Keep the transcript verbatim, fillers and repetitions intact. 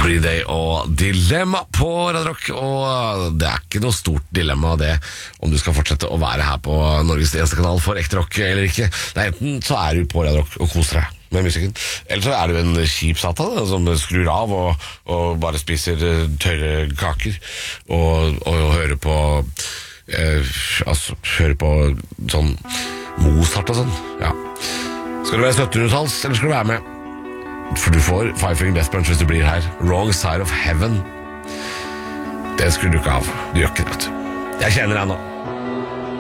Green Day og Dilemma på Radio Rock. Og det er ikke noe stort dilemma det om du skal fortsette å være her på Norges eneste kanal for ekte rock eller ikke. Det er enten så er du på Radio Rock og koser deg med musikken, eller så er du en kjip satan da, som skrur av og, og bare spiser tørre kaker og, og, og hører på eh, altså hører på sånn Mozart og sånn. Ja. Skal du være syttenhundretalls, eller skal du være med? For du får Five Finger Death Punch hvis du blir her. Wrong Side of Heaven. Det skrur du ikke av. Du gjør ikke det. Jeg kjenner deg nå.